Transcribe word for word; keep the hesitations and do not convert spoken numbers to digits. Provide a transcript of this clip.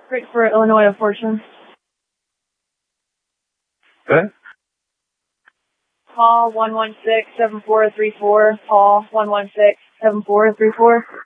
Great for Illinois of Fortune. Good. Call one one six seven four three four. Call one one six seven four three four.